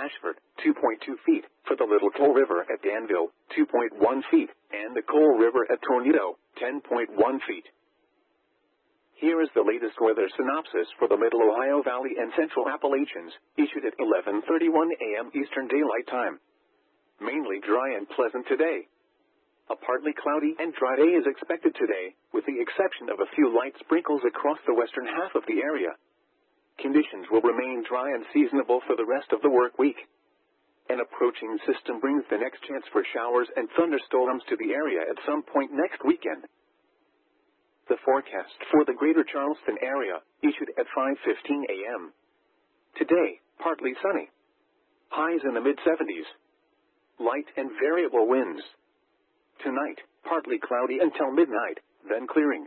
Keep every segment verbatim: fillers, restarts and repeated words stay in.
Ashford, two point two feet, for the Little Coal River at Danville, two point one feet, and the Coal River at Tornado, ten point one feet. Here is the latest weather synopsis for the Middle Ohio Valley and Central Appalachians, issued at eleven thirty-one a m Eastern Daylight Time. Mainly dry and pleasant today. A partly cloudy and dry day is expected today, with the exception of a few light sprinkles across the western half of the area. Conditions will remain dry and seasonable for the rest of the work week. An approaching system brings the next chance for showers and thunderstorms to the area at some point next weekend. The forecast for the greater Charleston area, issued at five fifteen a m Today, partly sunny. Highs in the mid seventies. Light and variable winds. Tonight, partly cloudy until midnight, then clearing.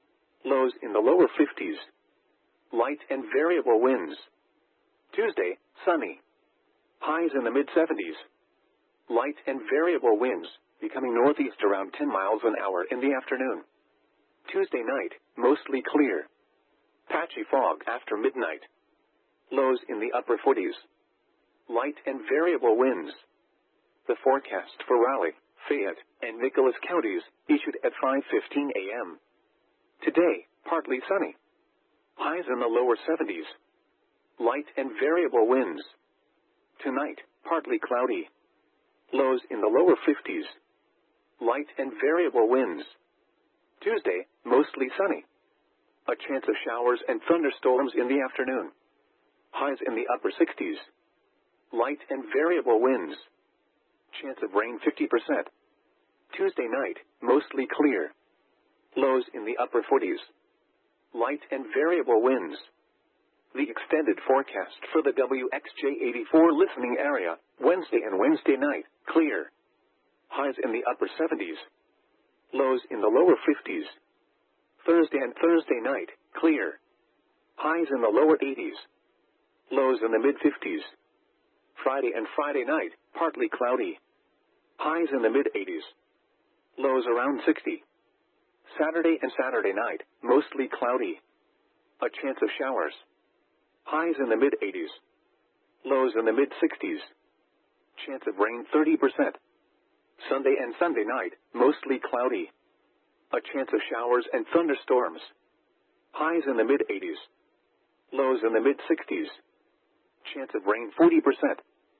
Lows in the lower fifties. Light and variable winds. Tuesday, sunny. Highs in the mid seventies. Light and variable winds, becoming northeast around ten miles an hour in the afternoon. Tuesday night, mostly clear. Patchy fog after midnight. Lows in the upper forties. Light and variable winds. The forecast for Raleigh, Fayette, and Nicholas counties, issued at five fifteen a m Today, partly sunny. Highs in the lower seventies. Light and variable winds. Tonight, partly cloudy. Lows in the lower fifties. Light and variable winds. Tuesday, mostly sunny. A chance of showers and thunderstorms in the afternoon. Highs in the upper sixties. Light and variable winds. Chance of rain fifty percent. Tuesday night, mostly clear. Lows in the upper forties. Light and variable winds. The extended forecast for the W X J eighty-four listening area, Wednesday and Wednesday night, clear. Highs in the upper seventies. Lows in the lower fifties. Thursday and Thursday night, clear. Highs in the lower eighties. Lows in the mid fifties. Friday and Friday night, partly cloudy. Highs in the mid eighties. Lows around sixty. Saturday and Saturday night, mostly cloudy. A chance of showers. Highs in the mid eighties. Lows in the mid sixties. Chance of rain thirty percent. Sunday and Sunday night, mostly cloudy. A chance of showers and thunderstorms. Highs in the mid eighties. Lows in the mid sixties. Chance of rain forty percent.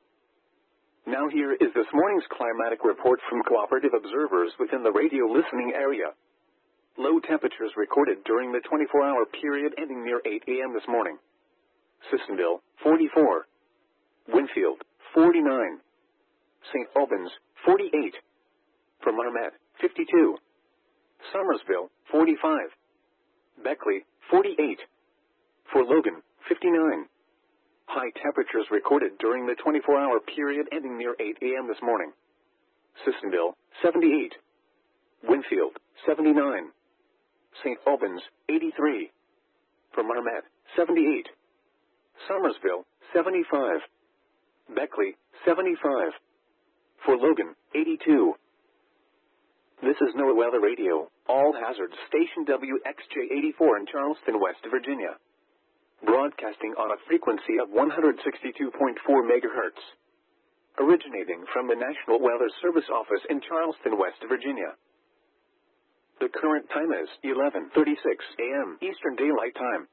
Now here is this morning's climatic report from cooperative observers within the radio listening area. Low temperatures recorded during the twenty-four hour period ending near eight a m this morning. Sissonville, forty-four. Winfield, forty-nine. Saint Albans, forty-eight. For Marmet, fifty-two. Somersville, forty-five. Beckley, forty-eight. For Logan, fifty-nine. High temperatures recorded during the twenty-four hour period ending near eight a m this morning. Sissonville, seventy-eight. Winfield, seventy-nine. Saint Albans, eighty-three. For Marmet, seventy-eight. Somersville, seventy-five. Beckley, seventy-five. For Logan, eighty-two. This is NOAA Weather Radio, all hazards station W X J eighty-four in Charleston, West Virginia. Broadcasting on a frequency of one hundred sixty-two point four megahertz. Originating from the National Weather Service Office in Charleston, West Virginia. The current time is eleven thirty-six a m Eastern Daylight Time.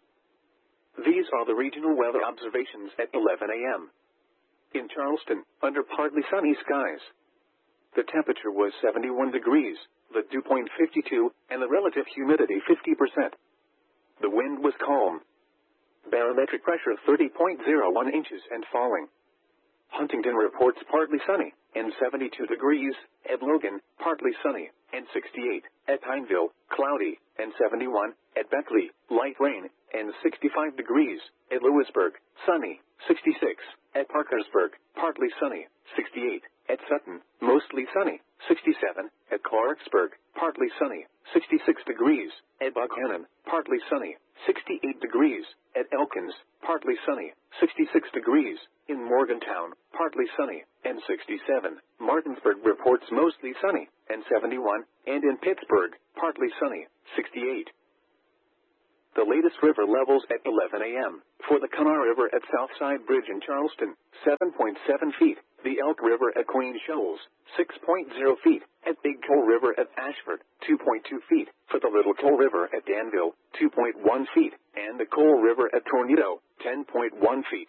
These are the regional weather observations at eleven a m In Charleston, under partly sunny skies. The temperature was seventy-one degrees, the dew point fifty-two, and the relative humidity fifty percent. The wind was calm. Barometric pressure thirty point zero one inches and falling. Huntington reports partly sunny, and seventy-two degrees, at Logan, partly sunny, and sixty-eight, at Pineville, cloudy, and seventy-one, at Beckley, light rain, and sixty-five degrees, at Lewisburg, sunny, sixty-six, at Parkersburg, partly sunny, sixty-eight, at Sutton, mostly sunny, sixty-seven, at Clarksburg, partly sunny, sixty-six degrees, at Buckhannon, partly sunny, sixty-eight degrees, at Elkins, partly sunny, sixty-six degrees, in Morgantown, partly sunny, and sixty-seven. Martinsburg reports mostly sunny, and seventy-one, and in Pittsburgh, partly sunny, sixty-eight. The latest river levels at eleven a m For the Kanawha River at Southside Bridge in Charleston, seven point seven feet. The Elk River at Queen Shoals, six point zero feet. At Big Coal River at Ashford, two point two feet. For the Little Coal River at Danville, two point one feet. And the Coal River at Tornado, ten point one feet.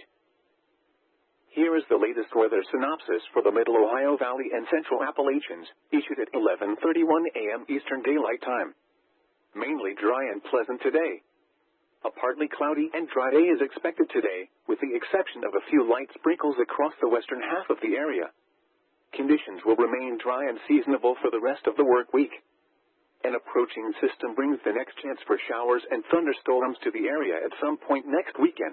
Here is the latest weather synopsis for the Middle Ohio Valley and Central Appalachians, issued at eleven thirty-one a m Eastern Daylight Time. Mainly dry and pleasant today. A partly cloudy and dry day is expected today, with the exception of a few light sprinkles across the western half of the area. Conditions will remain dry and seasonable for the rest of the work week. An approaching system brings the next chance for showers and thunderstorms to the area at some point next weekend.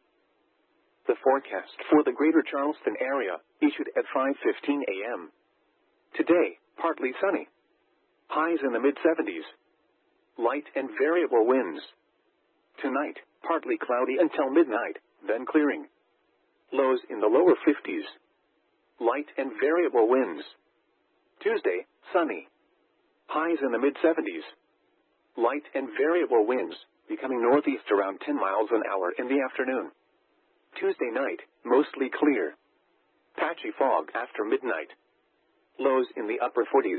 The forecast for the greater Charleston area, issued at five fifteen a m Today, partly sunny. Highs in the mid seventies. Light and variable winds. Tonight, partly cloudy until midnight, then clearing. Lows in the lower fifties. Light and variable winds. Tuesday, sunny. Highs in the mid seventies. Light and variable winds, becoming northeast around ten miles an hour in the afternoon. Tuesday night, mostly clear. Patchy fog after midnight. Lows in the upper forties.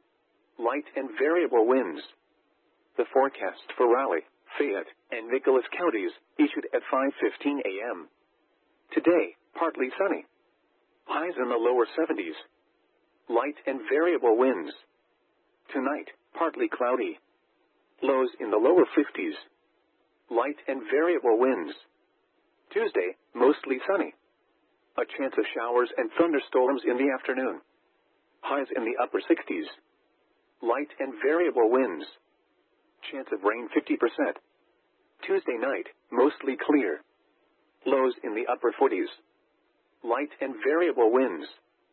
Light and variable winds. The forecast for Raleigh, Fayette, and Nicholas counties, issued at five fifteen a m Today, partly sunny. Highs in the lower seventies. Light and variable winds. Tonight, partly cloudy. Lows in the lower fifties. Light and variable winds. Tuesday, mostly sunny. A chance of showers and thunderstorms in the afternoon. Highs in the upper sixties. Light and variable winds. Chance of rain fifty percent. Tuesday night, mostly clear. Lows in the upper forties. Light and variable winds.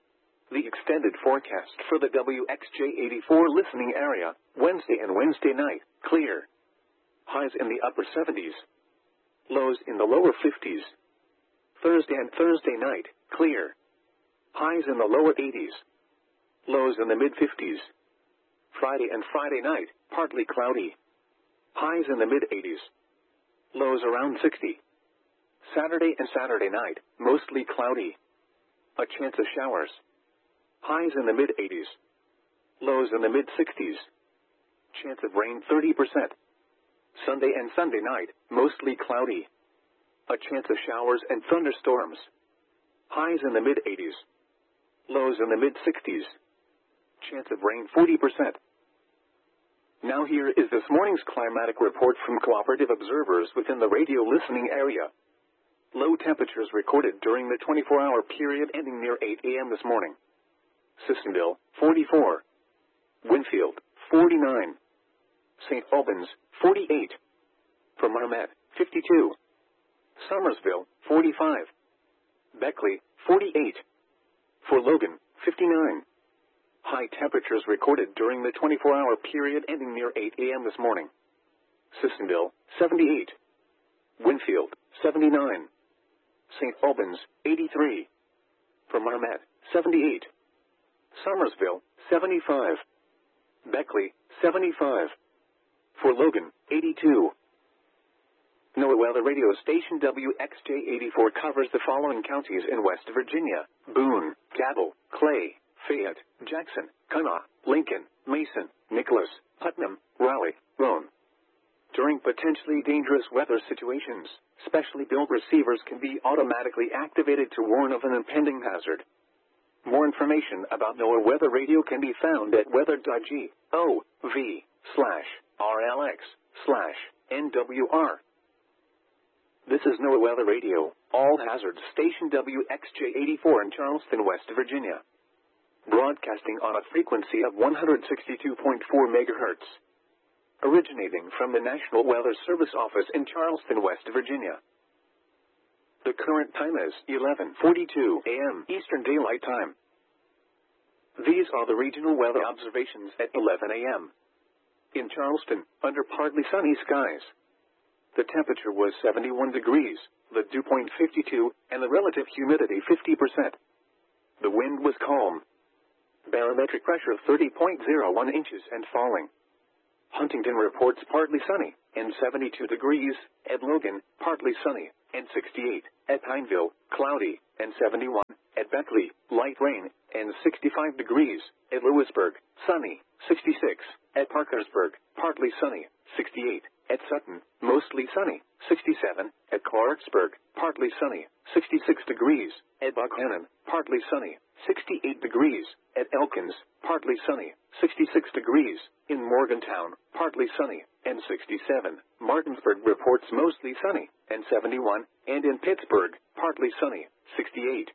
The extended forecast for the W X J eighty-four listening area, Wednesday and Wednesday night, clear. Highs in the upper seventies. Lows in the lower fifties. Thursday and Thursday night, clear. Highs in the lower eighties. Lows in the mid fifties. Friday and Friday night, partly cloudy. Highs in the mid eighties. Lows around sixty. Saturday and Saturday night, mostly cloudy. A chance of showers. Highs in the mid eighties. Lows in the mid sixties. Chance of rain thirty percent. Sunday and Sunday night, mostly cloudy. A chance of showers and thunderstorms. Highs in the mid eighties. Lows in the mid sixties. Chance of rain forty percent. Now here is this morning's climatic report from cooperative observers within the radio listening area. Low temperatures recorded during the twenty-four hour period ending near eight a m this morning. Sissonville, forty-four. Winfield, forty-nine. Saint Albans, forty-eight. For Marmet, fifty-two. Somersville, forty-five. Beckley, forty-eight. For Logan, fifty-nine. High temperatures recorded during the twenty-four hour period ending near eight a m this morning. Sissonville, seventy-eight. Winfield, seventy-nine. Saint Albans, eighty-three. For Marmet, seventy-eight. Somersville, seventy-five. Beckley, seventy-five. For Logan, eighty-two. NOAA Weather Radio Station W X J eighty-four covers the following counties in West Virginia: Boone, Cabell, Clay, Fayette, Jackson, Kanawha, Lincoln, Mason, Nicholas, Putnam, Raleigh, Roane. During potentially dangerous weather situations, specially built receivers can be automatically activated to warn of an impending hazard. More information about NOAA Weather Radio can be found at weather.gov slash RLX slash NWR. This is NOAA Weather Radio, all hazards station W X J eighty-four in Charleston, West Virginia. Broadcasting on a frequency of one hundred sixty-two point four megahertz. Originating from the National Weather Service Office in Charleston, West Virginia. The current time is eleven forty-two a m Eastern Daylight Time. These are the regional weather observations at eleven a m In Charleston, under partly sunny skies. The temperature was seventy-one degrees, the dew point fifty-two, and the relative humidity fifty percent. The wind was calm. Barometric pressure thirty point zero one inches and falling. Huntington reports partly sunny, and seventy-two degrees. At Logan, partly sunny, and sixty-eight. At Pineville, cloudy, and seventy-one. At Beckley, light rain, and sixty-five degrees. At Lewisburg, sunny, sixty-six. At Parkersburg, partly sunny, sixty-eight. At Sutton, mostly sunny, sixty-seven. At Clarksburg, partly sunny, sixty-six degrees. At Buckhannon, partly sunny, sixty-eight degrees. At Elkins, partly sunny, sixty-six degrees. In Morgantown, partly sunny, and sixty-seven. Martinsburg reports mostly sunny, and seventy-one. And in Pittsburgh, partly sunny, sixty-eight.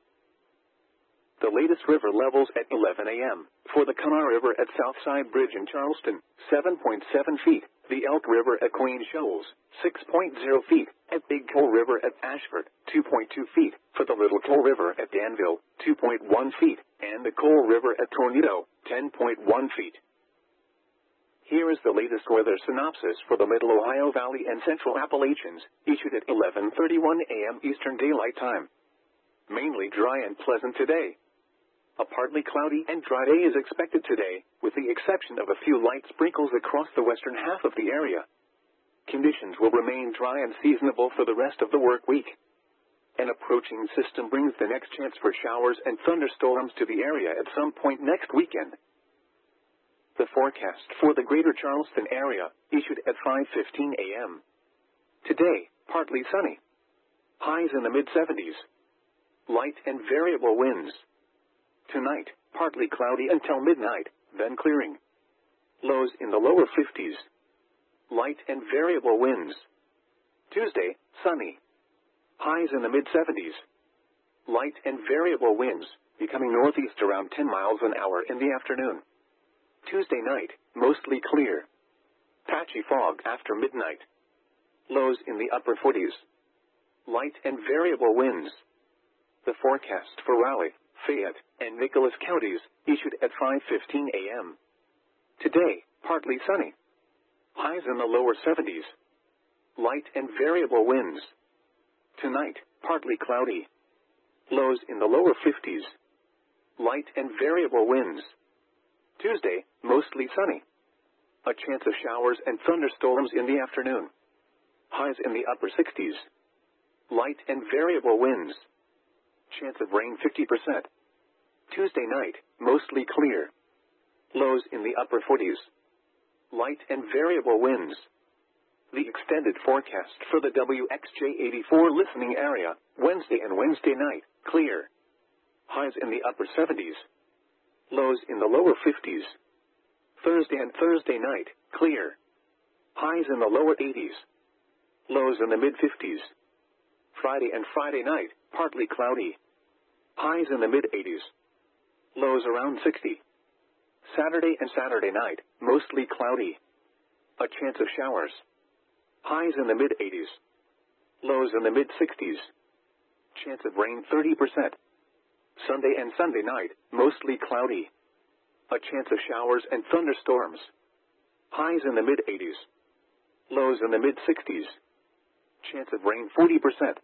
The latest river levels at eleven a m For the Kanawha River at Southside Bridge in Charleston, seven point seven feet. The Elk River at Queen Shoals, six point zero feet. At Big Coal River at Ashford, two point two feet. For the Little Coal River at Danville, two point one feet. And the Coal River at Tornado, ten point one feet. Here is the latest weather synopsis for the Middle Ohio Valley and Central Appalachians, issued at eleven thirty-one a m Eastern Daylight Time. Mainly dry and pleasant today. A partly cloudy and dry day is expected today, with the exception of a few light sprinkles across the western half of the area. Conditions will remain dry and seasonable for the rest of the work week. An approaching system brings the next chance for showers and thunderstorms to the area at some point next weekend. The forecast for the greater Charleston area, issued at five fifteen a m Today, partly sunny. Highs in the mid seventies. Light and variable winds. Tonight, partly cloudy until midnight, then clearing. Lows in the lower fifties. Light and variable winds. Tuesday, sunny. Highs in the mid seventies. Light and variable winds, becoming northeast around ten miles an hour in the afternoon. Tuesday night, mostly clear. Patchy fog after midnight. Lows in the upper forties. Light and variable winds. The forecast for Raleigh, Fayette, and Nicholas counties, issued at five fifteen a m Today, partly sunny. Highs in the lower seventies. Light and variable winds. Tonight, partly cloudy. Lows in the lower fifties. Light and variable winds. Tuesday, mostly sunny. A chance of showers and thunderstorms in the afternoon. Highs in the upper sixties. Light and variable winds. Chance of rain fifty percent. Tuesday night, mostly clear. Lows in the upper forties. Light and variable winds. The extended forecast for the W X J eighty-four listening area, Wednesday and Wednesday night, clear. Highs in the upper seventies. Lows in the lower fifties. Thursday and Thursday night, clear. Highs in the lower eighties. Lows in the mid fifties. Friday and Friday night, partly cloudy. Highs in the mid eighties. Lows around sixty. Saturday and Saturday night, mostly cloudy. A chance of showers. Highs in the mid eighties. Lows in the mid sixties. Chance of rain thirty percent. Sunday and Sunday night, mostly cloudy. A chance of showers and thunderstorms. Highs in the mid eighties. Lows in the mid sixties. Chance of rain forty percent.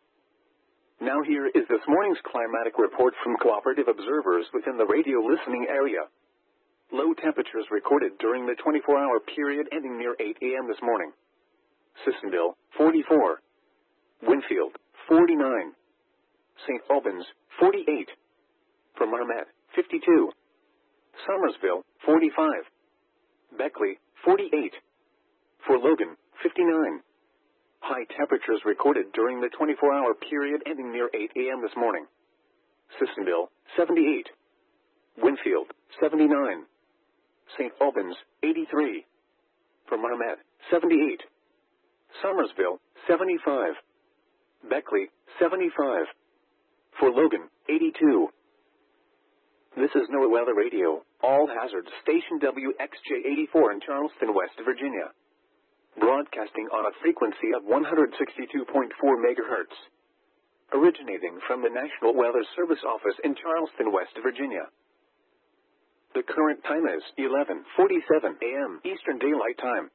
Now here is this morning's climatic report from cooperative observers within the radio listening area. Low temperatures recorded during the twenty-four hour period ending near eight a m this morning. Sissonville, forty-four. Winfield, forty-nine. Saint Albans, forty-eight. For Marmet, fifty-two. Somersville, forty-five. Beckley, forty-eight. For Logan, fifty-nine. High temperatures recorded during the twenty-four hour period ending near eight a m this morning. Sissonville, seventy-eight. Winfield, seventy-nine. Saint Albans, eighty-three. For Marmet, seventy-eight. Somersville, seventy-five. Beckley, seventy-five. For Logan, eighty-two. This is NOAA Weather Radio, all hazards station W X J eighty-four in Charleston, West Virginia. Broadcasting on a frequency of one hundred sixty-two point four megahertz. Originating from the National Weather Service office in Charleston, West Virginia. The current time is eleven forty-seven a m Eastern Daylight Time.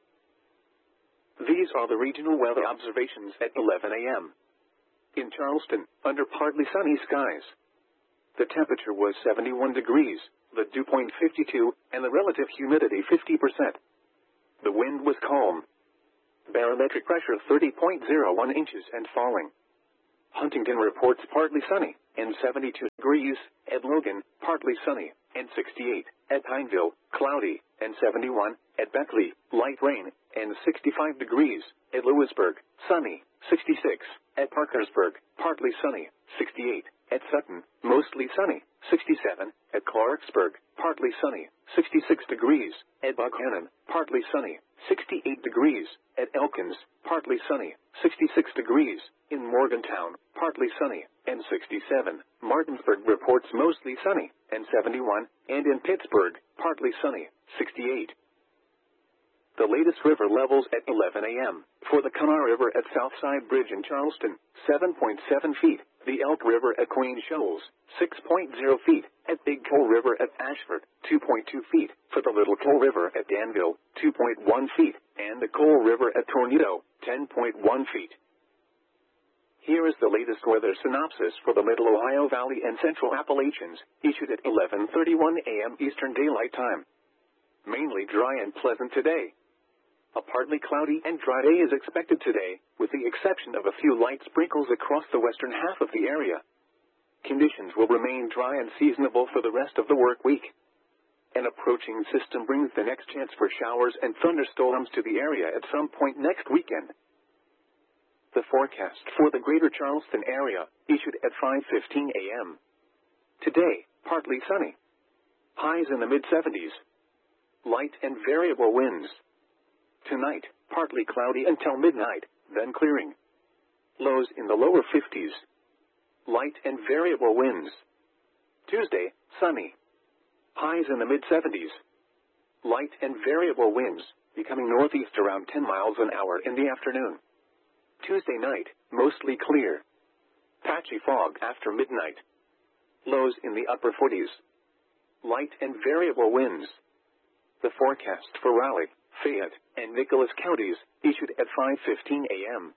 These are the regional weather observations at eleven a m In Charleston, under partly sunny skies. The temperature was seventy-one degrees, the dew point fifty-two, and the relative humidity fifty percent. The wind was calm. Barometric pressure thirty point zero one inches and falling. Huntington reports partly sunny and seventy-two degrees. At Logan, partly sunny and sixty-eight. At Pineville, cloudy and seventy-one. At Beckley, light rain and sixty-five degrees. At Lewisburg, sunny, sixty-six. At Parkersburg, partly sunny, sixty-eight. At Sutton, mostly sunny, sixty-seven. At Clarksburg, partly sunny, sixty-six degrees. At Buchanan, partly sunny, sixty-eight degrees. At Elkins, partly sunny, sixty-six degrees. In Morgantown, partly sunny, and sixty-seven. Martinsburg reports mostly sunny, and seventy-one. And in Pittsburgh, partly sunny, sixty-eight. The latest river levels at eleven a m For the Kanawha River at Southside Bridge in Charleston, seven point seven feet. The Elk River at Queen Shoals, six point zero feet. At Big Coal River at Ashford, two point two feet. For the Little Coal River at Danville, two point one feet. And the Coal River at Tornado, ten point one feet. Here is the latest weather synopsis for the Middle Ohio Valley and Central Appalachians, issued at eleven thirty-one a m Eastern Daylight Time. Mainly dry and pleasant today. A partly cloudy and dry day is expected today, with the exception of a few light sprinkles across the western half of the area. Conditions will remain dry and seasonable for the rest of the work week. An approaching system brings the next chance for showers and thunderstorms to the area at some point next weekend. The forecast for the greater Charleston area, issued at five fifteen a m Today, partly sunny. Highs in the mid seventies. Light and variable winds. Tonight, partly cloudy until midnight, then clearing. Lows in the lower fifties. Light and variable winds. Tuesday, sunny. Highs in the mid seventies. Light and variable winds, becoming northeast around ten miles an hour in the afternoon. Tuesday night, mostly clear. Patchy fog after midnight. Lows in the upper forties. Light and variable winds. The forecast for Raleigh, Fayette, and Nicholas counties, issued at five fifteen a m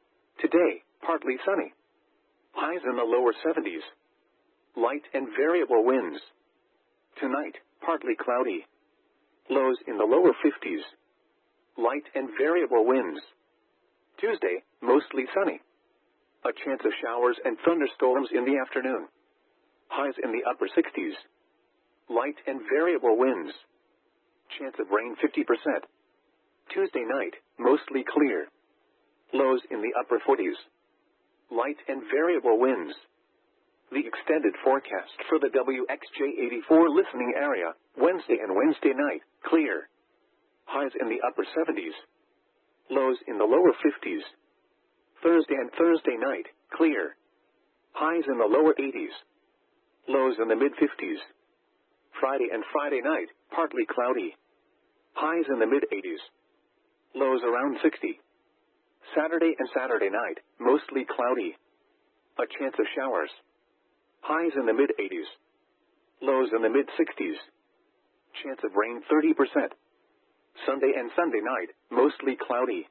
Today, partly sunny. Highs in the lower seventies. Light and variable winds. Tonight, partly cloudy. Lows in the lower fifties. Light and variable winds. Tuesday, mostly sunny. A chance of showers and thunderstorms in the afternoon. Highs in the upper sixties. Light and variable winds. Chance of rain fifty percent. Tuesday night, mostly clear. Lows in the upper forties. Light and variable winds. The extended forecast for the W X J eighty-four listening area, Wednesday and Wednesday night, clear. Highs in the upper seventies. Lows in the lower fifties. Thursday and Thursday night, clear. Highs in the lower eighties. Lows in the mid fifties. Friday and Friday night, partly cloudy. Highs in the mid eighties. Lows around sixty. Saturday and Saturday night, mostly cloudy. A chance of showers. Highs in the mid eighties. Lows in the mid sixties. Chance of rain thirty percent. Sunday and Sunday night, mostly cloudy.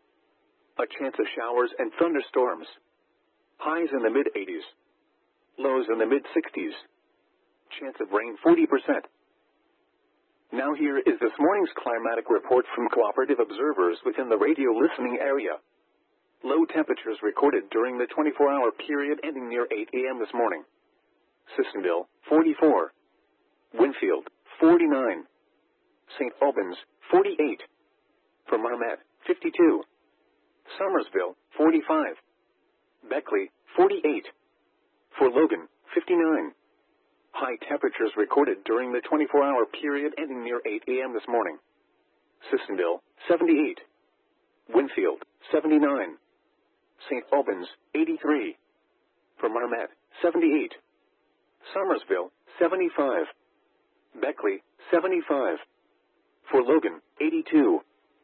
A chance of showers and thunderstorms. Highs in the mid eighties. Lows in the mid sixties. Chance of rain forty percent. Now here is this morning's climatic report from cooperative observers within the radio listening area. Low temperatures recorded during the twenty-four hour period ending near eight a m this morning. Sissonville, forty-four. Winfield, forty-nine. Saint Albans, forty-eight. For Marmet, fifty-two. Somersville, forty-five. Beckley, forty-eight. For Logan, fifty-nine. High temperatures recorded during the twenty-four hour period ending near eight a m this morning. Sissonville, seventy-eight. Winfield, seventy-nine. Saint Albans, eighty-three. For Marmet, seventy-eight. Somersville, seventy-five. Beckley, seventy-five. For Logan, eighty-two.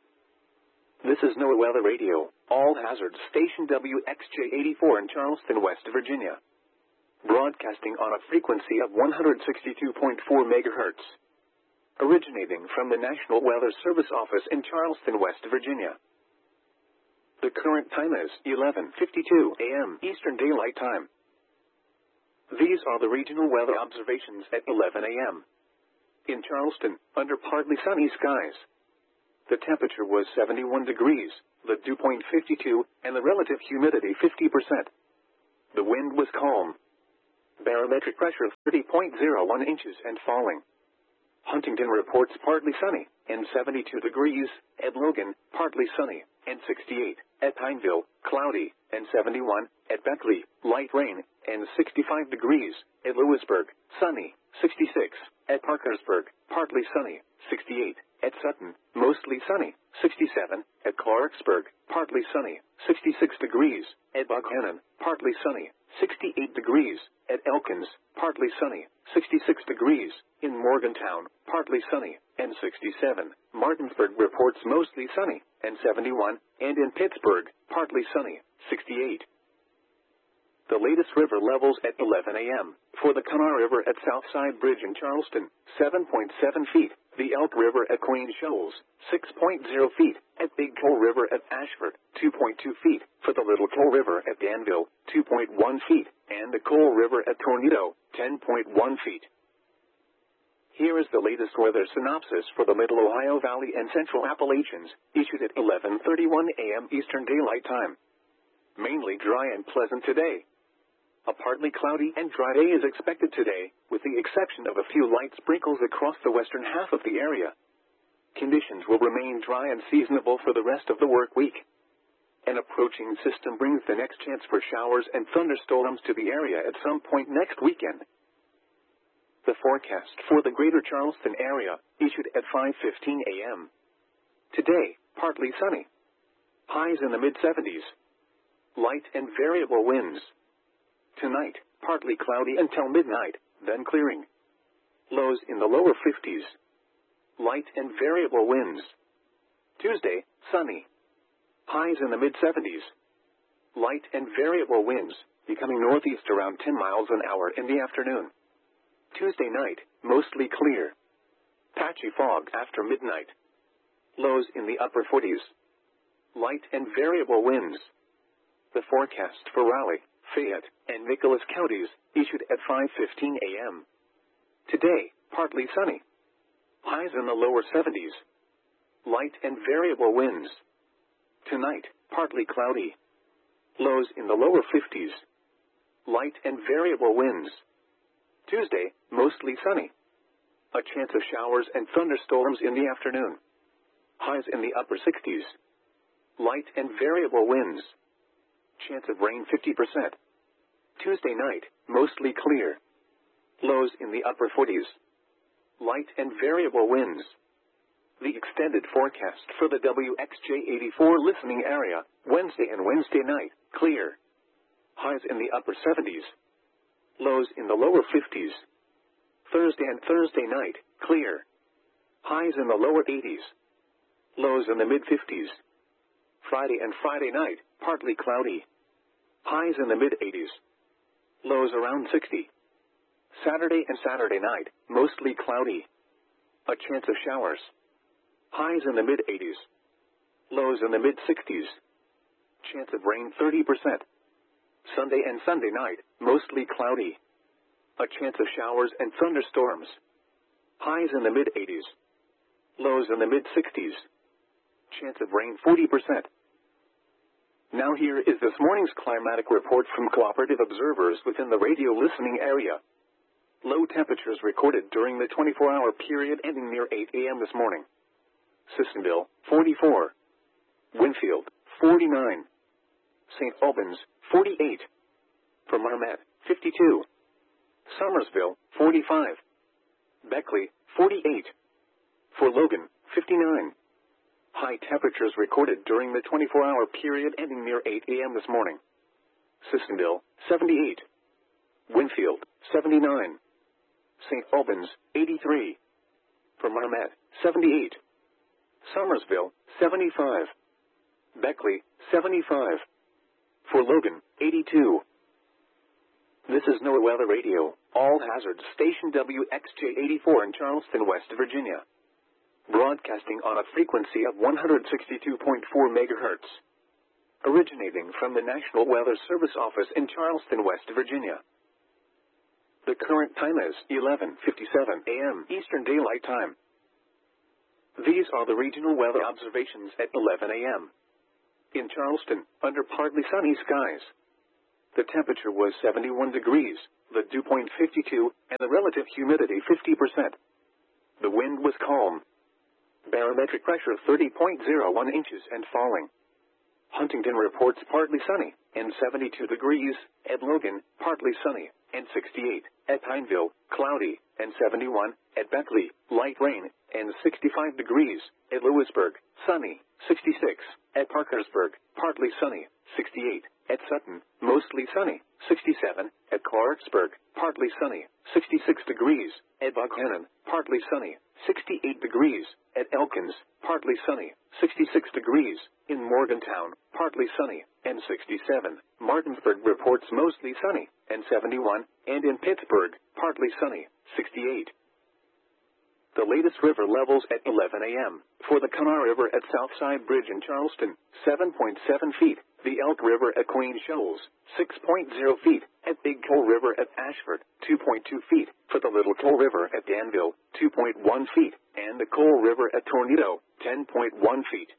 This is NOAA Weather Radio, all hazards station W X J eighty-four in Charleston, West Virginia. Broadcasting on a frequency of one hundred sixty-two point four megahertz. Originating from the National Weather Service office in Charleston, West Virginia. The current time is eleven fifty-two a m Eastern Daylight Time. These are the regional weather observations at eleven a m In Charleston, under partly sunny skies. The temperature was seventy-one degrees, the dew point fifty-two, and the relative humidity fifty percent. The wind was calm. Barometric pressure thirty point zero one inches and falling. Huntington reports partly sunny, and seventy-two degrees. At Logan, partly sunny, and sixty-eight. At Pineville, cloudy, and seventy-one. At Beckley, light rain, and sixty-five degrees. At Lewisburg, sunny, sixty-six. At Parkersburg, partly sunny, sixty-eight. At Sutton, mostly sunny, sixty-seven. At Clarksburg, partly sunny, sixty-six degrees. At Buckhannon, partly sunny, sixty-eight degrees. At Elkins, partly sunny, sixty-six degrees. In Morgantown, partly sunny, and sixty-seven. Martinsburg reports mostly sunny, and seventy-one. And in Pittsburgh, partly sunny, sixty-eight. The latest river levels at eleven a m For the Kanawha River at Southside Bridge in Charleston, seven point seven feet. The Elk River at Queen Shoals, six point zero feet. At Big Coal River at Ashford, two point two feet. For the Little Coal River at Danville, two point one feet. And the Coal River at Tornado, ten point one feet. Here is the latest weather synopsis for the Middle Ohio Valley and Central Appalachians, issued at eleven thirty-one a m Eastern Daylight Time. Mainly dry and pleasant today. A partly cloudy and dry day is expected today, with the exception of a few light sprinkles across the western half of the area. Conditions will remain dry and seasonable for the rest of the work week. An approaching system brings the next chance for showers and thunderstorms to the area at some point next weekend. The forecast for the greater Charleston area, issued at five fifteen a m Today, partly sunny. Highs in the mid seventies. Light and variable winds. Tonight, partly cloudy until midnight, then clearing. Lows in the lower fifties. Light and variable winds. Tuesday, sunny. Highs in the mid seventies. Light and variable winds, becoming northeast around ten miles an hour in the afternoon. Tuesday night, mostly clear. Patchy fog after midnight. Lows in the upper forties. Light and variable winds. The forecast for Raleigh, Fayette, and Nicholas counties, issued at five fifteen a m Today, partly sunny. Highs in the lower seventies. Light and variable winds. Tonight, partly cloudy. Lows in the lower fifties. Light and variable winds. Tuesday, mostly sunny. A chance of showers and thunderstorms in the afternoon. Highs in the upper sixties. Light and variable winds. Chance of rain fifty percent. Tuesday night, mostly clear. Lows in the upper forties. Light and variable winds. The extended forecast for the W X J eighty-four listening area, Wednesday and Wednesday night, clear. Highs in the upper seventies. Lows in the lower fifties. Thursday and Thursday night, clear. Highs in the lower eighties. Lows in the mid fifties. Friday and Friday night, partly cloudy. Highs in the mid eighties. Lows around sixty. Saturday and Saturday night, mostly cloudy. A chance of showers. Highs in the mid eighties. Lows in the mid sixties. Chance of rain thirty percent. Sunday and Sunday night, mostly cloudy. A chance of showers and thunderstorms. Highs in the mid eighties. Lows in the mid sixties. Chance of rain forty percent. Now here is this morning's climatic report from cooperative observers within the radio listening area. Low temperatures recorded during the twenty-four hour period ending near eight a m this morning. Sissonville, forty-four. Winfield, forty-nine. Saint Albans, forty-eight. For Marmet, fifty-two. Somersville, forty-five. Beckley, forty-eight. For Logan, fifty-nine. High temperatures recorded during the twenty-four hour period ending near eight a m this morning. Sissonville, seventy-eight. Winfield, seventy-nine. Saint Albans, eighty-three. For Marmet, seventy-eight. Somersville, seventy-five. Beckley, seventy-five. For Logan, eighty-two. This is NOAA Weather Radio, all hazards station W X J eighty-four in Charleston, West Virginia. Broadcasting on a frequency of one hundred sixty-two point four megahertz. Originating from the National Weather Service Office in Charleston, West Virginia. The current time is eleven fifty-seven a m Eastern Daylight Time. These are the regional weather observations at eleven a m In Charleston, under partly sunny skies. The temperature was seventy-one degrees, the dew point fifty-two, and the relative humidity fifty percent. The wind was calm. Barometric pressure thirty point zero one inches and falling. Huntington reports partly sunny, and seventy-two degrees. At Logan, partly sunny, and sixty-eight. At Pineville, cloudy, and seventy-one. At Beckley, light rain, and sixty-five degrees. At Lewisburg, sunny, sixty-six. At Parkersburg, partly sunny, sixty-eight. At Sutton, mostly sunny, sixty-seven. At Clarksburg, partly sunny, sixty-six degrees. At Buckhannon, partly sunny, sixty-eight degrees. At Elkins, partly sunny, sixty-six degrees. In Morgantown, partly sunny, and sixty-seven. Martinsburg reports mostly sunny, and seventy-one. And in Pittsburgh, partly sunny, sixty-eight. The latest river levels at eleven a m For the Kanawha River at Southside Bridge in Charleston, seven point seven feet. The Elk River at Queen Shoals, six point zero feet. At Big Coal River at Ashford, two point two feet. For the Little Coal River at Danville, two point one feet. And the Coal River at Tornado, ten point one feet.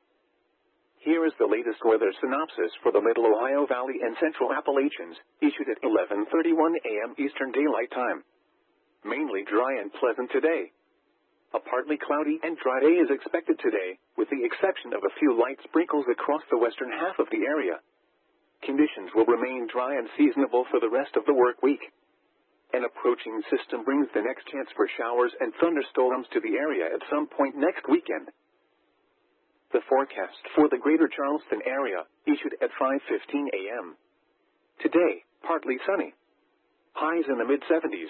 Here is the latest weather synopsis for the Middle Ohio Valley and Central Appalachians, issued at eleven thirty-one a m Eastern Daylight Time. Mainly dry and pleasant today. A partly cloudy and dry day is expected today, with the exception of a few light sprinkles across the western half of the area. Conditions will remain dry and seasonable for the rest of the work week. An approaching system brings the next chance for showers and thunderstorms to the area at some point next weekend. The forecast for the greater Charleston area, issued at five fifteen a m Today, partly sunny. Highs in the mid seventies.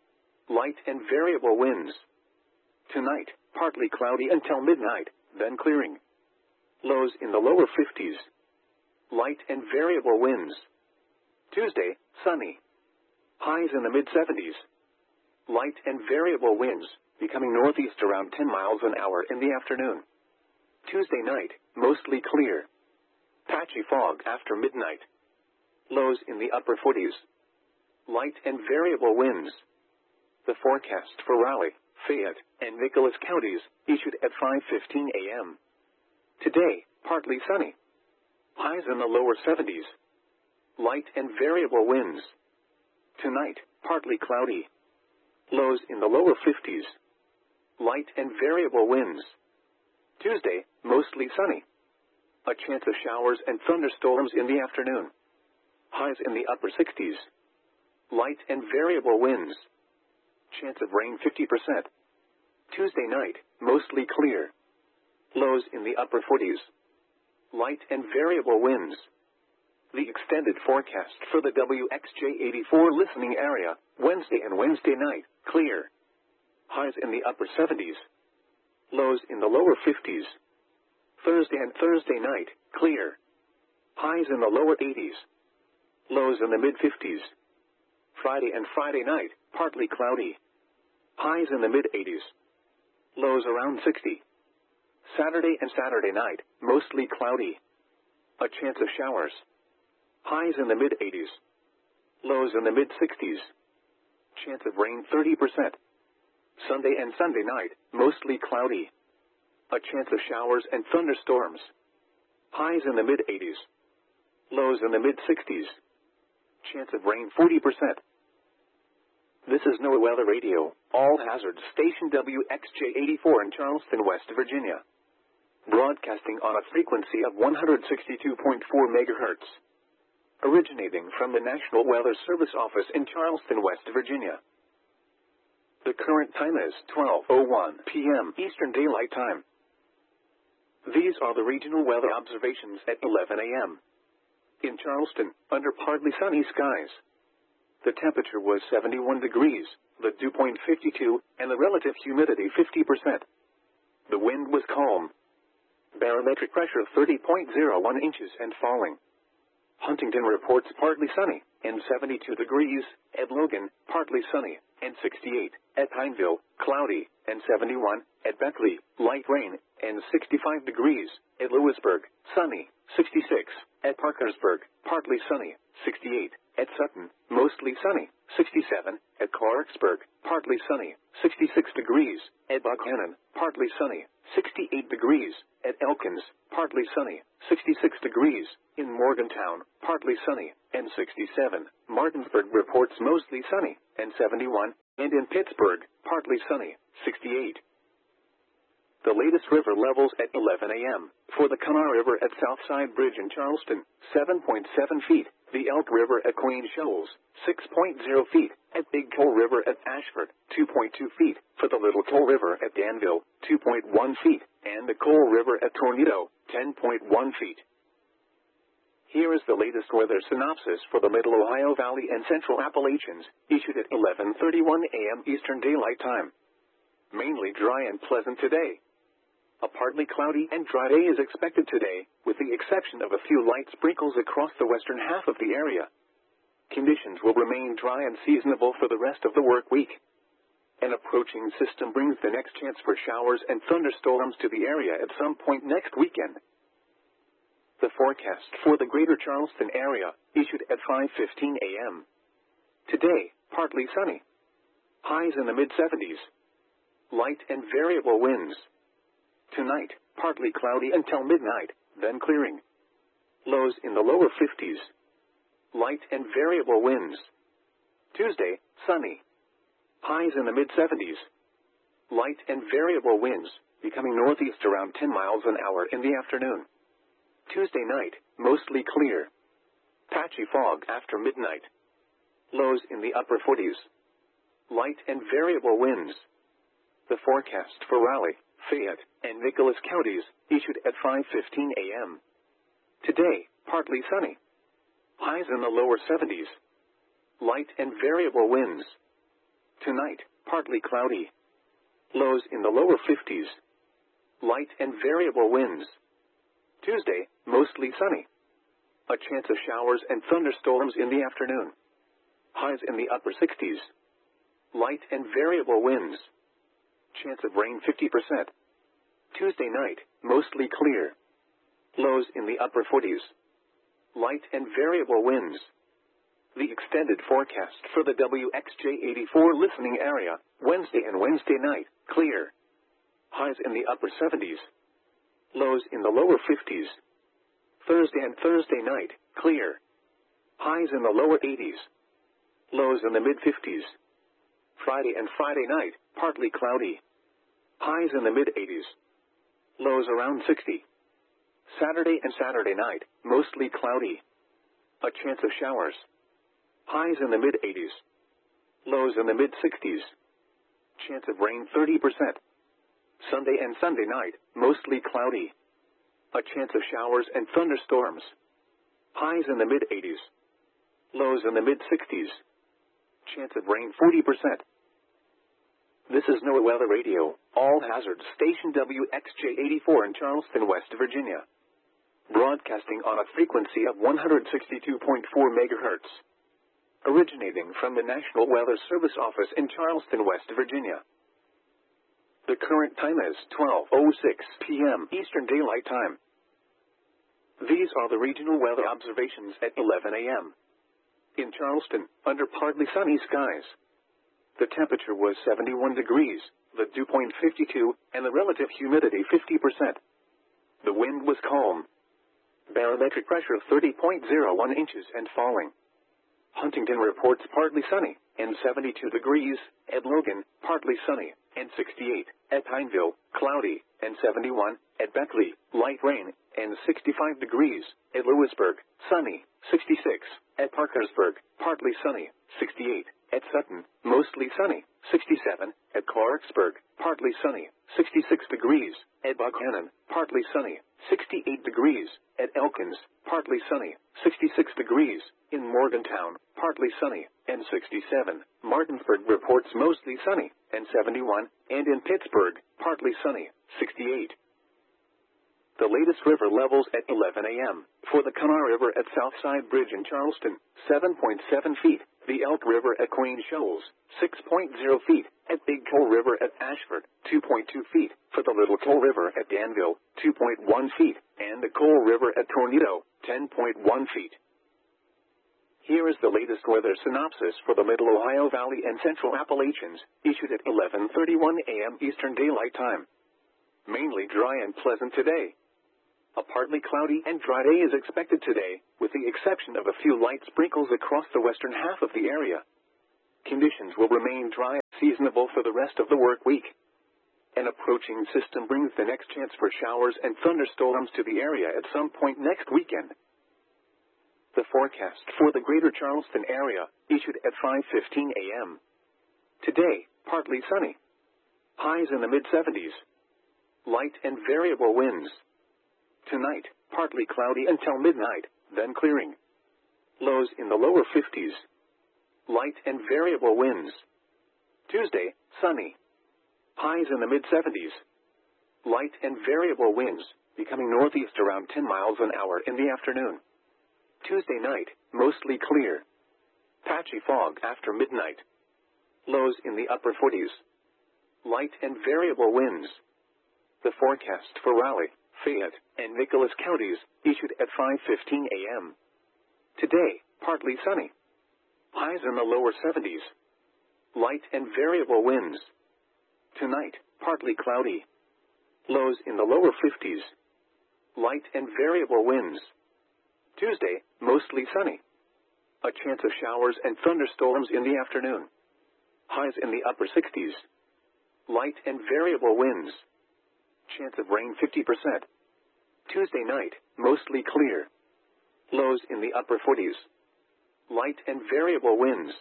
Light and variable winds. Tonight, partly cloudy until midnight, then clearing. Lows in the lower fifties. Light and variable winds. Tuesday, sunny. Highs in the mid seventies. Light and variable winds, becoming northeast around ten miles an hour in the afternoon. Tuesday night, mostly clear. Patchy fog after midnight. Lows in the upper forties. Light and variable winds. The forecast for Raleigh, Fayette, and Nicholas counties, issued at five fifteen a m Today, partly sunny. Highs in the lower seventies. Light and variable winds. Tonight, partly cloudy. Lows in the lower fifties. Light and variable winds. Tuesday, mostly sunny. A chance of showers and thunderstorms in the afternoon. Highs in the upper sixties. Light and variable winds. Chance of rain fifty percent. Tuesday night, mostly clear. Lows in the upper forties. Light and variable winds. The extended forecast for the W X J eighty-four listening area, Wednesday and Wednesday night, clear. Highs in the upper seventies. Lows in the lower fifties. Thursday and Thursday night, clear. Highs in the lower eighties. Lows in the mid fifties. Friday and Friday night, partly cloudy. Highs in the mid eighties. Lows around sixty. Saturday and Saturday night, mostly cloudy. A chance of showers. Highs in the mid eighties. Lows in the mid sixties. Chance of rain thirty percent. Sunday and Sunday night, mostly cloudy. A chance of showers and thunderstorms. Highs in the mid eighties. Lows in the mid sixties. Chance of rain forty percent. This is NOAA Weather Radio, all hazards station W X J eighty-four in Charleston, West Virginia. Broadcasting on a frequency of one hundred sixty-two point four megahertz. Originating from the National Weather Service office in Charleston, West Virginia. The current time is twelve oh one p m Eastern Daylight Time. These are the regional weather observations at eleven a m In Charleston, under partly sunny skies. The temperature was seventy-one degrees, the dew point fifty-two, and the relative humidity fifty percent. The wind was calm. Barometric pressure thirty point zero one inches and falling. Huntington reports partly sunny, and seventy-two degrees. At Logan, partly sunny, and sixty-eight. At Pineville, cloudy, and seventy-one. At Beckley, light rain, and sixty-five degrees. At Lewisburg, sunny, sixty-six. At Parkersburg, partly sunny, sixty-eight. At Sutton, mostly sunny, sixty-seven. At Clarksburg, partly sunny, sixty-six degrees. At Buckhannon, partly sunny, sixty-eight degrees. At Elkins, partly sunny, sixty-six degrees. In Morgantown, partly sunny, and sixty-seven. Martinsburg reports mostly sunny, and seventy-one. And in Pittsburgh, partly sunny, sixty-eight. The latest river levels at eleven a m For the Kanawha River at Southside Bridge in Charleston, seven point seven feet. The Elk River at Queen Shoals, six point zero feet. At Big Coal River at Ashford, two point two feet. For the Little Coal River at Danville, two point one feet. And the Coal River at Tornado, ten point one feet. Here is the latest weather synopsis for the Middle Ohio Valley and Central Appalachians, issued at eleven thirty-one a m Eastern Daylight Time. Mainly dry and pleasant today. A partly cloudy and dry day is expected today, with the exception of a few light sprinkles across the western half of the area. Conditions will remain dry and seasonable for the rest of the work week. An approaching system brings the next chance for showers and thunderstorms to the area at some point next weekend. The forecast for the greater Charleston area, issued at five fifteen a m Today, partly sunny. Highs in the mid seventies. Light and variable winds. Tonight, partly cloudy until midnight, then clearing. Lows in the lower fifties. Light and variable winds. Tuesday, sunny. Highs in the mid seventies. Light and variable winds, becoming northeast around ten miles an hour in the afternoon. Tuesday night, mostly clear. Patchy fog after midnight. Lows in the upper forties. Light and variable winds. The forecast for Raleigh, Fayette, and Nicholas counties, issued at five fifteen a m Today, partly sunny. Highs in the lower seventies. Light and variable winds. Tonight, partly cloudy. Lows in the lower fifties. Light and variable winds. Tuesday, mostly sunny. A chance of showers and thunderstorms in the afternoon. Highs in the upper sixties. Light and variable winds. Chance of rain fifty percent. Tuesday night, mostly clear. Lows in the upper forties. Light and variable winds. The extended forecast for the W X J eighty-four listening area, Wednesday and Wednesday night, clear. Highs in the upper seventies. Lows in the lower fifties. Thursday and Thursday night, clear. Highs in the lower eighties. Lows in the mid fifties. Friday and Friday night, partly cloudy. Highs in the mid eighties. Lows around sixty. Saturday and Saturday night, mostly cloudy. A chance of showers. Highs in the mid eighties. Lows in the mid sixties. Chance of rain thirty percent. Sunday and Sunday night, mostly cloudy. A chance of showers and thunderstorms. Highs in the mid eighties. Lows in the mid sixties. Chance of rain forty percent. This is NOAA Weather Radio, all hazards station W X J eighty-four in Charleston, West Virginia. Broadcasting on a frequency of one hundred sixty-two point four megahertz. Originating from the National Weather Service office in Charleston, West Virginia. The current time is twelve oh six p m Eastern Daylight Time. These are the regional weather observations at eleven a m In Charleston, under partly sunny skies. The temperature was seventy-one degrees, the dew point fifty-two, and the relative humidity fifty percent. The wind was calm. Barometric pressure thirty point zero one inches and falling. Huntington reports partly sunny, and seventy-two degrees. At Logan, partly sunny, and sixty-eight. At Pineville, cloudy, and seventy-one. At Beckley, light rain, and sixty-five degrees. At Lewisburg, sunny, sixty-six. At Parkersburg, partly sunny, sixty-eight. At Sutton, mostly sunny, sixty-seven. At Clarksburg, partly sunny, sixty-six degrees. At Buckhannon, partly sunny, sixty-eight degrees. At Elkins, partly sunny, sixty-six degrees. In Morgantown, partly sunny, and sixty-seven. Martinsburg reports mostly sunny, and seventy-one. And in Pittsburgh, partly sunny, sixty-eight. The latest river levels at eleven a m For the Kanawha River at Southside Bridge in Charleston, seven point seven feet. The Elk River at Queen Shoals, six point zero feet. At Big Coal River at Ashford, two point two feet. For the Little Coal River at Danville, two point one feet. And the Coal River at Tornado, ten point one feet. Here is the latest weather synopsis for the Middle Ohio Valley and Central Appalachians, issued at eleven thirty-one a m Eastern Daylight Time. Mainly dry and pleasant today. A partly cloudy and dry day is expected today, with the exception of a few light sprinkles across the western half of the area. Conditions will remain dry and seasonable for the rest of the work week. An approaching system brings the next chance for showers and thunderstorms to the area at some point next weekend. The forecast for the greater Charleston area, issued at five fifteen a m Today, partly sunny. Highs in the mid seventies. Light and variable winds. Tonight, partly cloudy until midnight, then clearing. Lows in the lower fifties. Light and variable winds. Tuesday, sunny. Highs in the mid seventies. Light and variable winds, becoming northeast around ten miles an hour in the afternoon. Tuesday night, mostly clear. Patchy fog after midnight. Lows in the upper forties. Light and variable winds. The forecast for Raleigh, Fayette, and Nicholas counties, issued at five fifteen a m Today, partly sunny. Highs in the lower seventies. Light and variable winds. Tonight, partly cloudy. Lows in the lower fifties. Light and variable winds. Tuesday, mostly sunny. A chance of showers and thunderstorms in the afternoon. Highs in the upper sixties. Light and variable winds. Chance of rain fifty percent. Tuesday night, mostly clear. Lows in the upper forties. Light and variable winds.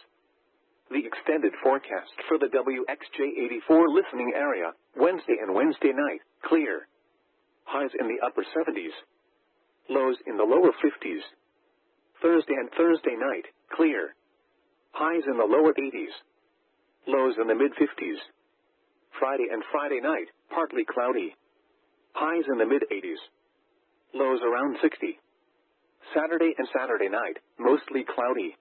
The extended forecast for the W X J eighty-four listening area, Wednesday and Wednesday night, clear. Highs in the upper seventies. Lows in the lower fifties. Thursday and Thursday night, clear. Highs in the lower eighties. Lows in the mid fifties. Friday and Friday night, partly cloudy. Highs in the mid eighties. Lows around sixty. Saturday and Saturday night, mostly cloudy.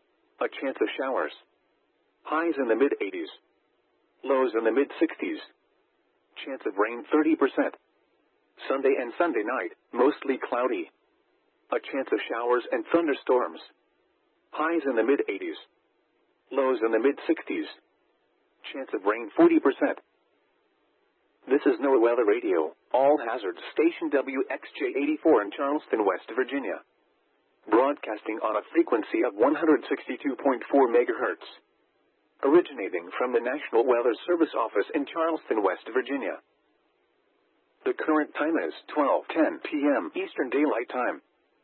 A chance of showers. Highs in the mid eighties. Lows in the mid sixties. Chance of rain thirty percent. Sunday and Sunday night, mostly cloudy. A chance of showers and thunderstorms. Highs in the mid eighties. Lows in the mid sixties. Chance of rain forty percent. This is NOAA Weather Radio, all hazards station W X J eighty-four in Charleston, West Virginia. Broadcasting on a frequency of one hundred sixty-two point four megahertz. Originating from the National Weather Service office in Charleston, West Virginia. The current time is twelve ten p m Eastern Daylight Time.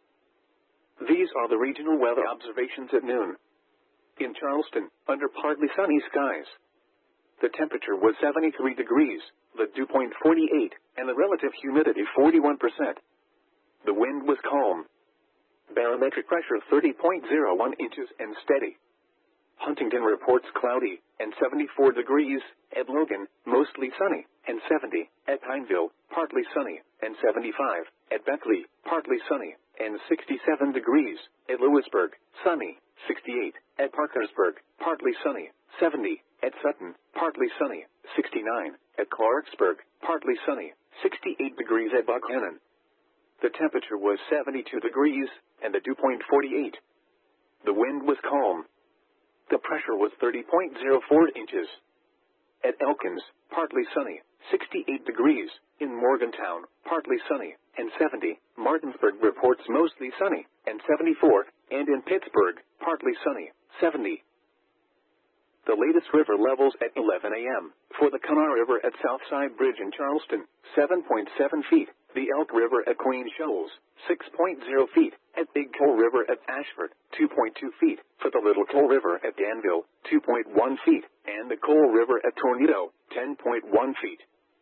These are the regional weather observations at noon. In Charleston, under partly sunny skies. The temperature was seventy-three degrees, the dew point forty-eight, and the relative humidity forty-one percent. The wind was calm. Barometric pressure thirty point zero one inches and steady. Huntington reports cloudy, and seventy-four degrees, at Logan, mostly sunny, and seventy, at Pineville, partly sunny, and seventy-five, at Beckley, partly sunny, and sixty-seven degrees, at Lewisburg, sunny, sixty-eight, at Parkersburg, partly sunny, seventy, at Sutton, partly sunny, sixty-nine, at Clarksburg, partly sunny, sixty-eight degrees at Buckhannon. The temperature was seventy-two degrees, and the dew point forty-eight. The wind was calm. The pressure was thirty point zero four inches. At Elkins, partly sunny, sixty-eight degrees, in Morgantown, partly sunny, and seventy, Martinsburg reports mostly sunny, and seventy-four, and in Pittsburgh, partly sunny, seventy. The latest river levels at eleven a m For the Kanawha River at Southside Bridge in Charleston, seven point seven feet. The Elk River at Queen Shoals, six point zero feet. At Big Coal River at Ashford, two point two feet. For the Little Coal River at Danville, two point one feet. And the Coal River at Tornado, ten point one feet.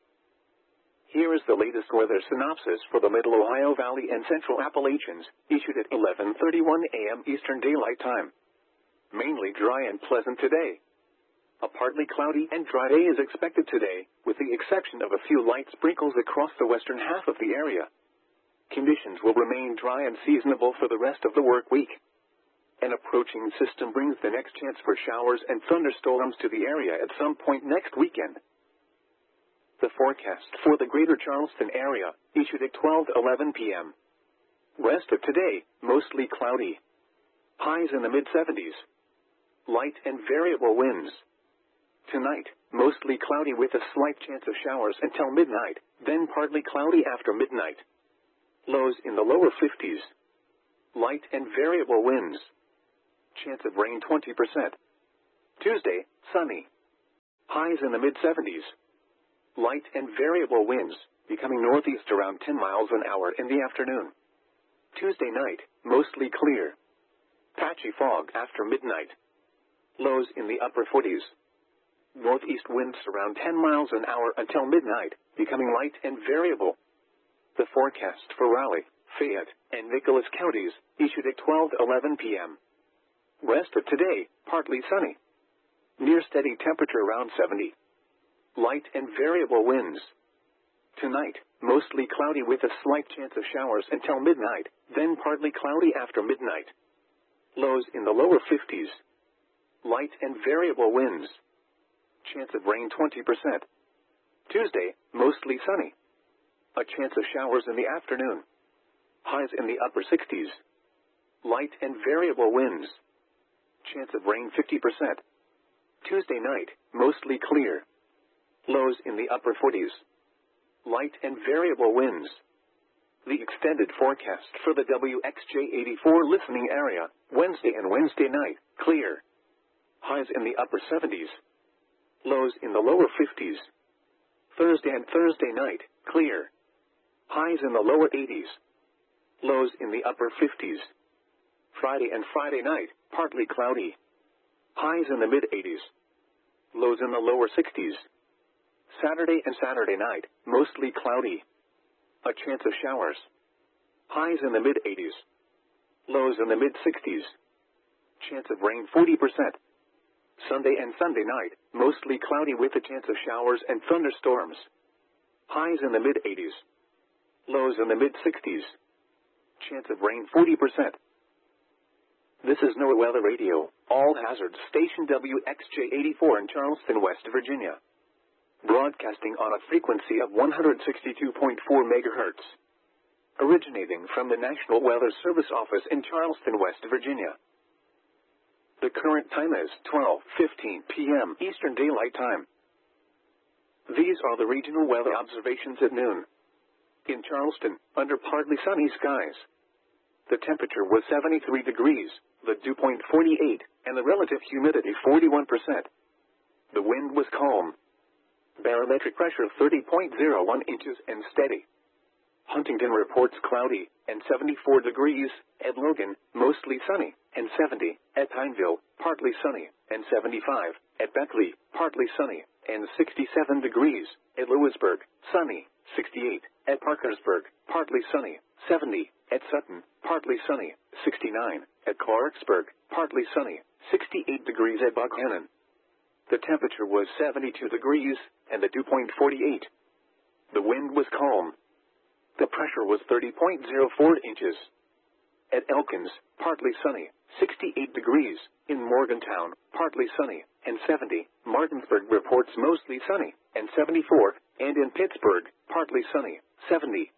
Here is the latest weather synopsis for the Middle Ohio Valley and Central Appalachians, issued at eleven thirty-one a m Eastern Daylight Time. Mainly dry and pleasant today. A partly cloudy and dry day is expected today, with the exception of a few light sprinkles across the western half of the area. Conditions will remain dry and seasonable for the rest of the work week. An approaching system brings the next chance for showers and thunderstorms to the area at some point next weekend. The forecast for the greater Charleston area, issued at twelve eleven p m Rest of today, mostly cloudy. Highs in the mid seventies. Light and variable winds. Tonight, mostly cloudy with a slight chance of showers until midnight, then partly cloudy after midnight. Lows in the lower fifties. Light and variable winds. Chance of rain twenty percent. Tuesday, sunny. Highs in the mid seventies. Light and variable winds, becoming northeast around ten miles an hour in the afternoon. Tuesday night, mostly clear. Patchy fog after midnight. Lows in the upper forties. Northeast winds around ten miles an hour until midnight, becoming light and variable. The forecast for Raleigh, Fayette, and Nicholas counties, issued at twelve eleven p m Rest of today, partly sunny. Near steady temperature around seventy. Light and variable winds. Tonight, mostly cloudy with a slight chance of showers until midnight, then partly cloudy after midnight. Lows in the lower fifties. Light and variable winds. Chance of rain twenty percent. Tuesday, mostly sunny. A chance of showers in the afternoon. Highs in the upper sixties. Light and variable winds. Chance of rain fifty percent. Tuesday night, mostly clear. Lows in the upper forties. Light and variable winds. The extended forecast for the W X J eighty-four listening area, Wednesday and Wednesday night, clear. Highs in the upper seventies. Lows in the lower fifties. Thursday and Thursday night, clear. Highs in the lower eighties. Lows in the upper fifties. Friday and Friday night, partly cloudy. Highs in the mid eighties. Lows in the lower sixties. Saturday and Saturday night, mostly cloudy. A chance of showers. Highs in the mid eighties. Lows in the mid sixties. Chance of rain forty percent. Sunday and Sunday night, mostly cloudy with a chance of showers and thunderstorms. Highs in the mid eighties. Lows in the mid sixties. Chance of rain forty percent. This is NOAA Weather Radio, all hazards station W X J eighty-four in Charleston, West Virginia. Broadcasting on a frequency of one hundred sixty-two point four megahertz. Originating from the National Weather Service Office in Charleston, West Virginia. The current time is twelve fifteen p m Eastern Daylight Time. These are the regional weather observations at noon. In Charleston, under partly sunny skies. The temperature was seventy-three degrees, the dew point forty-eight, and the relative humidity forty-one percent. The wind was calm. Barometric pressure thirty point zero one inches and steady. Huntington reports cloudy, and seventy-four degrees, at Logan, mostly sunny, and seventy, at Pineville, partly sunny, and seventy-five, at Beckley, partly sunny, and sixty-seven degrees, at Lewisburg, sunny, sixty-eight, at Parkersburg, partly sunny, seventy, at Sutton, partly sunny, sixty-nine, at Clarksburg, partly sunny, sixty-eight degrees at Buckhannon. The temperature was seventy-two degrees, and the dew point forty-eight. The wind was calm. The pressure was thirty point zero four inches. At Elkins, partly sunny, sixty-eight degrees. In Morgantown, partly sunny, and seventy. Martinsburg reports mostly sunny, and seventy-four. And in Pittsburgh, partly sunny, seventy.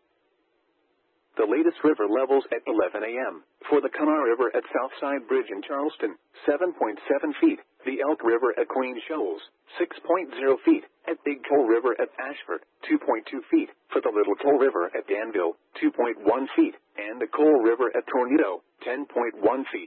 The latest river levels at eleven a m For the Kanawha River at Southside Bridge in Charleston, seven point seven feet. The Elk River at Queen Shoals, six point zero feet. At Big Toe River at Ashford, two point two feet. For the Little Toe River at Danville, two point one feet. And the Coal River at Tornado, ten point one feet.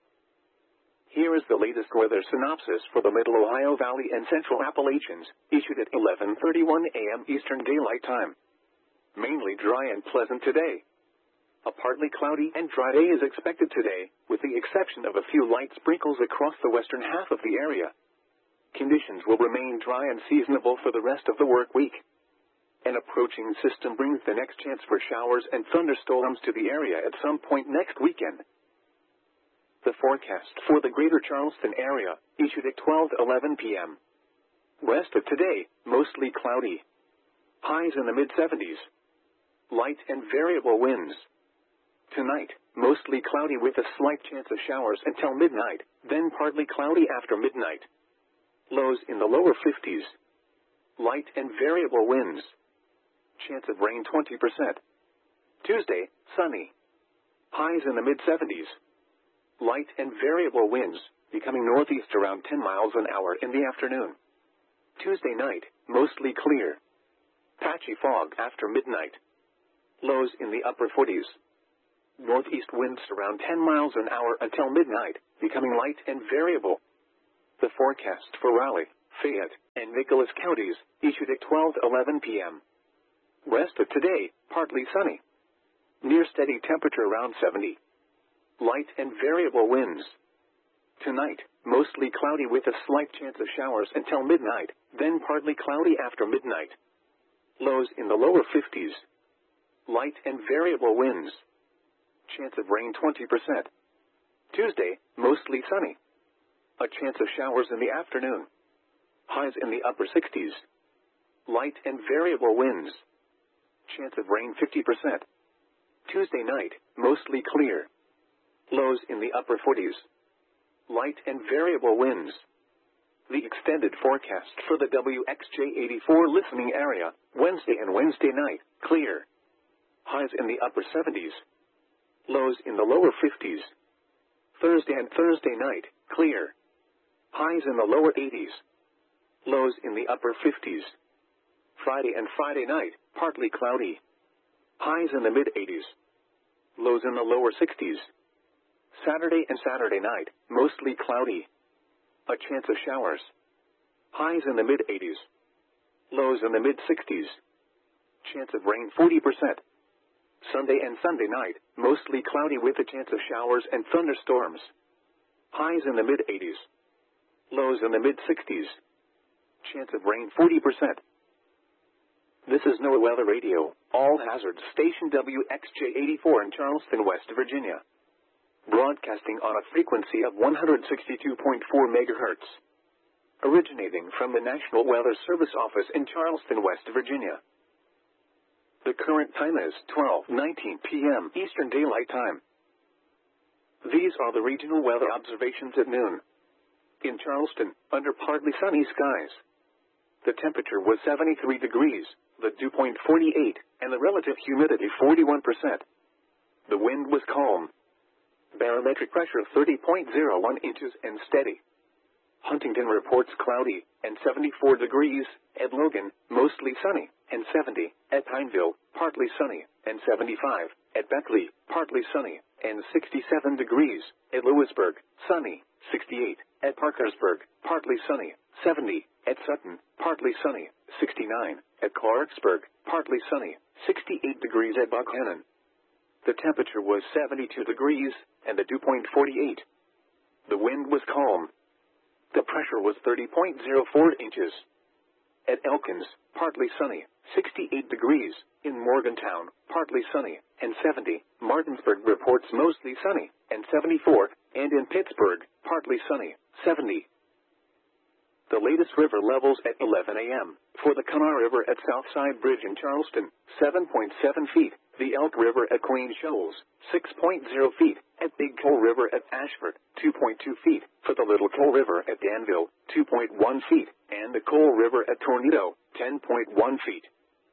Here is the latest weather synopsis for the Middle Ohio Valley and Central Appalachians, issued at eleven thirty-one a m Eastern Daylight Time. Mainly dry and pleasant today. A partly cloudy and dry day is expected today, with the exception of a few light sprinkles across the western half of the area. Conditions will remain dry and seasonable for the rest of the work week. An approaching system brings the next chance for showers and thunderstorms to the area at some point next weekend. The forecast for the greater Charleston area, issued at twelve eleven p m Rest of today, mostly cloudy. Highs in the mid seventies. Light and variable winds. Tonight, mostly cloudy with a slight chance of showers until midnight, then partly cloudy after midnight. Lows in the lower fifties. Light and variable winds. Chance of rain twenty percent. Tuesday, sunny. Highs in the mid seventies. Light and variable winds, becoming northeast around ten miles an hour in the afternoon. Tuesday night, mostly clear. Patchy fog after midnight. Lows in the upper forties. Northeast winds around ten miles an hour until midnight, becoming light and variable. The forecast for Raleigh, Fayette, and Nicholas counties, issued at twelve eleven p m Rest of today, partly sunny. Near steady temperature around seventy. Light and variable winds. Tonight, mostly cloudy with a slight chance of showers until midnight, then partly cloudy after midnight. Lows in the lower fifties. Light and variable winds. Chance of rain twenty percent. Tuesday, mostly sunny. A chance of showers in the afternoon. Highs in the upper sixties. Light and variable winds. Chance of rain fifty percent. Tuesday night, mostly clear. Lows in the upper forties. Light and variable winds. The extended forecast for the W X J eighty-four listening area, Wednesday and Wednesday night, clear. Highs in the upper seventies. Lows in the lower fifties. Thursday and Thursday night, clear. Highs in the lower eighties. Lows in the upper fifties. Friday and Friday night, partly cloudy. Highs in the mid-eighties. Lows in the lower sixties. Saturday and Saturday night, mostly cloudy. A chance of showers. Highs in the mid-eighties. Lows in the mid-sixties. Chance of rain forty percent. Sunday and Sunday night, mostly cloudy with a chance of showers and thunderstorms. Highs in the mid-eighties. Lows in the mid-sixties. Chance of rain forty percent. This is NOAA Weather Radio, all hazards station W X J eighty-four in Charleston, West Virginia. Broadcasting on a frequency of one hundred sixty-two point four megahertz. Originating from the National Weather Service office in Charleston, West Virginia. The current time is twelve nineteen p m Eastern Daylight Time. These are the regional weather observations at noon. In Charleston, under partly sunny skies. The temperature was seventy-three degrees, the dew point forty-eight, and the relative humidity forty-one percent. The wind was calm. Barometric pressure thirty point zero one inches and steady. Huntington reports cloudy, and seventy-four degrees, at Logan, mostly sunny, and seventy, at Pineville, partly sunny, and seventy-five, at Beckley, partly sunny, and sixty-seven degrees, at Lewisburg, sunny, sixty-eight, at Parkersburg, partly sunny, seventy, at Sutton, partly sunny, sixty-nine, at Clarksburg, partly sunny, sixty-eight degrees at Buckhannon. The temperature was seventy-two degrees, and the dew point forty-eight. The wind was calm. The pressure was thirty point zero four inches. At Elkins, partly sunny, sixty-eight degrees. In Morgantown, partly sunny, and seventy. Martinsburg reports mostly sunny, and seventy-four. And in Pittsburgh, partly sunny, seventy. The latest river levels at eleven a m For the Kanawha River at Southside Bridge in Charleston, seven point seven feet. The Elk River at Queen Shoals, six point zero feet. At Big Coal River at Ashford, two point two feet. For the Little Coal River at Danville, two point one feet. And the Coal River at Tornado, ten point one feet.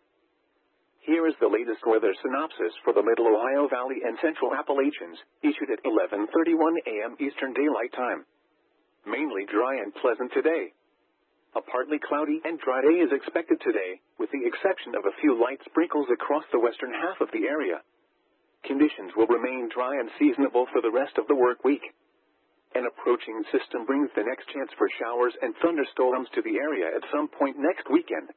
Here is the latest weather synopsis for the Middle Ohio Valley and Central Appalachians, issued at eleven thirty-one a m Eastern Daylight Time. Mainly dry and pleasant today. A partly cloudy and dry day is expected today, with the exception of a few light sprinkles across the western half of the area. Conditions will remain dry and seasonable for the rest of the work week. An approaching system brings the next chance for showers and thunderstorms to the area at some point next weekend.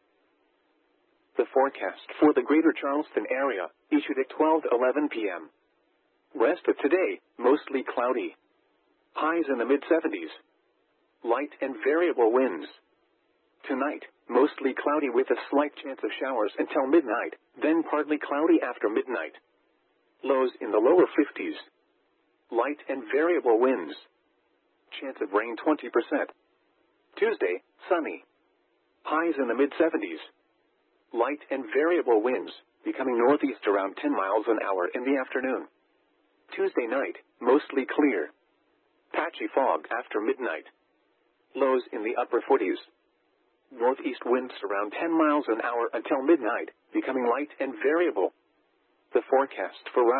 The forecast for the greater Charleston area, issued at twelve eleven p m Rest of today, mostly cloudy. Highs in the mid-seventies. Light and variable winds. Tonight, mostly cloudy with a slight chance of showers until midnight, then partly cloudy after midnight. Lows in the lower fifties. Light and variable winds. Chance of rain twenty percent. Tuesday, sunny. Highs in the mid-seventies. Light and variable winds, becoming northeast around ten miles an hour in the afternoon. Tuesday night, mostly clear. Patchy fog after midnight. Lows in the upper forties. Northeast winds around ten miles an hour until midnight, becoming light and variable. The forecast for Raleigh,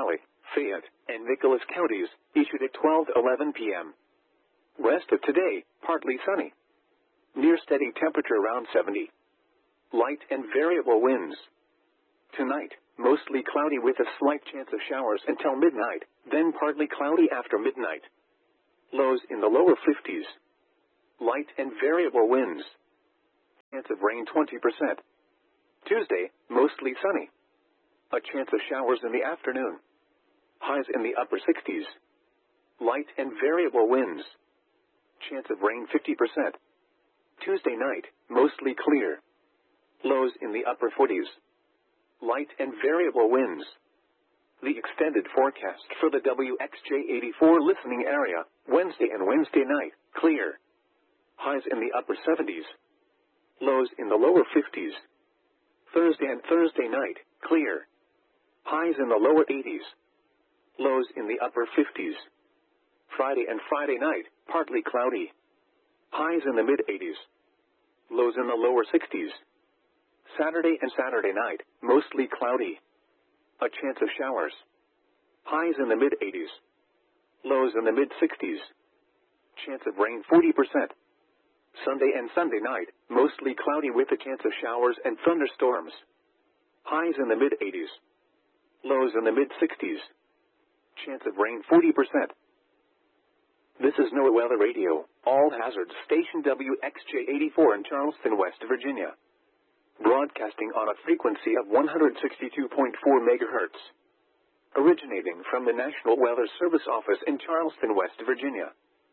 Fayette, and Nicholas counties, issued at twelve eleven p m Rest of today, partly sunny. Near steady temperature around seventy. Light and variable winds. Tonight, mostly cloudy with a slight chance of showers until midnight, then partly cloudy after midnight. Lows in the lower fifties. Light and variable winds. Chance of rain twenty percent. Tuesday, mostly sunny. A chance of showers in the afternoon. Highs in the upper sixties. Light and variable winds. Chance of rain fifty percent. Tuesday night, mostly clear. Lows in the upper forties. Light and variable winds. The extended forecast for the W X J eighty-four listening area, Wednesday and Wednesday night, clear. Highs in the upper seventies. Lows in the lower fifties. Thursday and Thursday night, clear. Highs in the lower eighties. Lows in the upper fifties. Friday and Friday night, partly cloudy. Highs in the mid-eighties. Lows in the lower sixties. Saturday and Saturday night, mostly cloudy. A chance of showers. Highs in the mid-eighties. Lows in the mid-sixties. Chance of rain forty percent. Sunday and Sunday night, mostly cloudy with a chance of showers and thunderstorms. Highs in the mid-eighties. Lows in the mid-sixties. Chance of rain forty percent. This is NOAA Weather Radio, all hazards station W X J eighty-four in Charleston, West Virginia. Broadcasting on a frequency of one hundred sixty-two point four megahertz. Originating from the National Weather Service office in Charleston, West Virginia.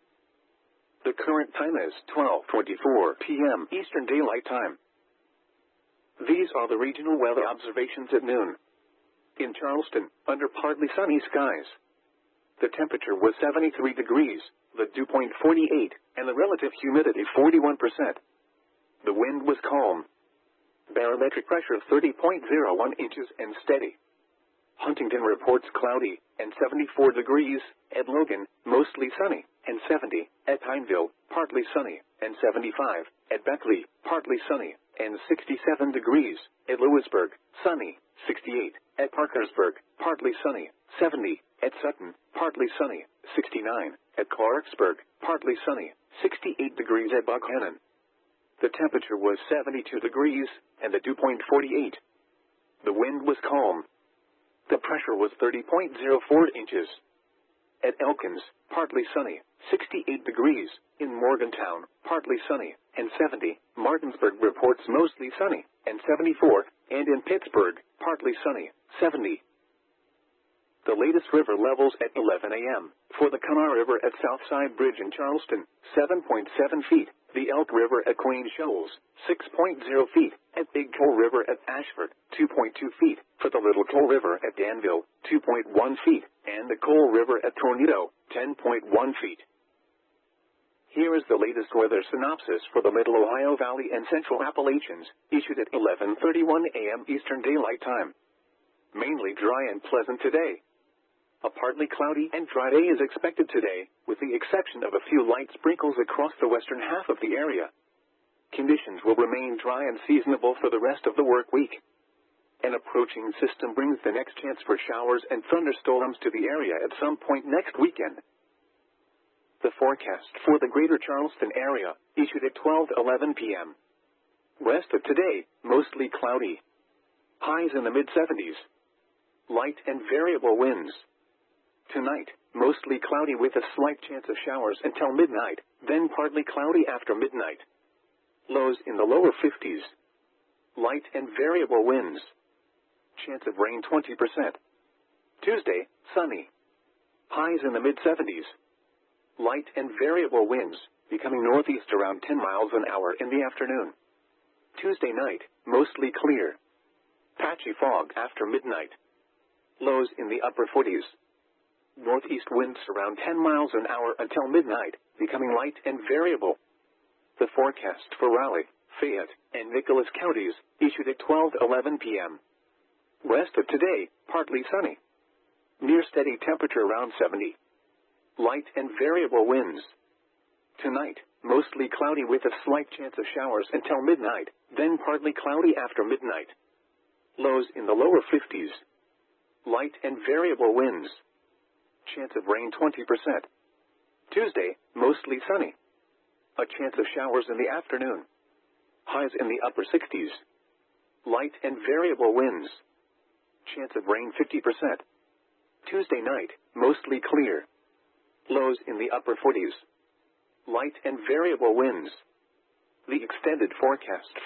The current time is twelve twenty-four p m Eastern Daylight Time. These are the regional weather observations at noon. In Charleston, under partly sunny skies. The temperature was seventy-three degrees, the dew point forty-eight, and the relative humidity forty-one percent. The wind was calm. Barometric pressure thirty point zero one inches and steady. Huntington reports cloudy, and seventy-four degrees, at Logan, mostly sunny, and seventy, at Pineville, partly sunny, and seventy-five, at Beckley, partly sunny, and sixty-seven degrees, at Lewisburg, sunny, sixty-eight, at Parkersburg, partly sunny, seventy, at Sutton, partly sunny, sixty-nine, at Clarksburg, partly sunny, sixty-eight degrees at Buckhannon. The temperature was seventy-two degrees, and the dew point forty-eight. The wind was calm. The pressure was thirty point zero four inches. At Elkins, partly sunny, sixty-eight degrees, in Morgantown, partly sunny, and seventy, Martinsburg reports mostly sunny, and seventy-four, and in Pittsburgh, partly sunny, seventy. The latest river levels at eleven a m For the Kanawha River at Southside Bridge in Charleston, seven point seven feet. The Elk River at Queen Shoals, six point zero feet. At Big Coal River at Ashford, two point two feet. For the Little Coal River at Danville, two point one feet. And the Coal River at Tornado, ten point one feet. Here is the latest weather synopsis for the Middle Ohio Valley and Central Appalachians, issued at eleven thirty-one a m Eastern Daylight Time. Mainly dry and pleasant today. A partly cloudy and dry day is expected today, with the exception of a few light sprinkles across the western half of the area. Conditions will remain dry and seasonable for the rest of the work week. An approaching system brings the next chance for showers and thunderstorms to the area at some point next weekend. The forecast for the greater Charleston area, issued at twelve eleven p m Rest of today, mostly cloudy. Highs in the mid-seventies. Light and variable winds. Tonight, mostly cloudy with a slight chance of showers until midnight, then partly cloudy after midnight. Lows in the lower fifties. Light and variable winds. Chance of rain twenty percent. Tuesday, sunny. Highs in the mid-seventies. Light and variable winds, becoming northeast around ten miles an hour in the afternoon. Tuesday night, mostly clear. Patchy fog after midnight. Lows in the upper forties. Northeast winds around ten miles an hour until midnight, becoming light and variable. The forecast for Raleigh, Fayette, and Nicholas counties, issued at twelve eleven p m Rest of today, partly sunny. Near steady temperature around seventy. Light and variable winds. Tonight, mostly cloudy with a slight chance of showers until midnight, then partly cloudy after midnight. Lows in the lower fifties. Light and variable winds. Chance of rain twenty percent. Tuesday, mostly sunny. A chance of showers in the afternoon. Highs in the upper sixties. Light and variable winds. Chance of rain fifty percent. Tuesday night, mostly clear. Lows in the upper forties. Light and variable winds. The extended forecast